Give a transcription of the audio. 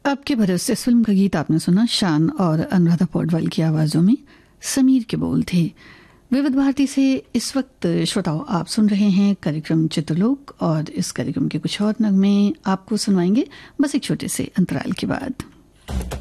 आपके भरोसे फिल्म का गीत आपने सुना। शान और अनुराधा पौडवाल की आवाज़ों में समीर के बोल थे। विविध भारती से इस वक्त श्रोताओं आप सुन रहे हैं कार्यक्रम चित्रलोक, और इस कार्यक्रम के कुछ और नगमे आपको सुनवाएंगे बस एक छोटे से अंतराल के बाद।